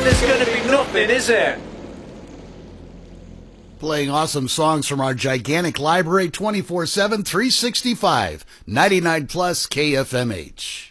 there's going to be nothing, is there? Playing awesome songs from our gigantic library 24/7, 365. 99 plus KFMH.